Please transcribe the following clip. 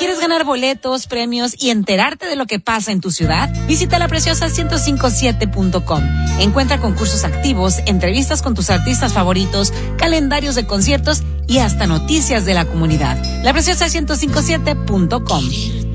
¿Quieres ganar boletos, premios y enterarte de lo que pasa en tu ciudad? Visita lapreciosa1057.com. Encuentra concursos activos, entrevistas con tus artistas favoritos, calendarios de conciertos y hasta noticias de la comunidad. lapreciosa1057.com.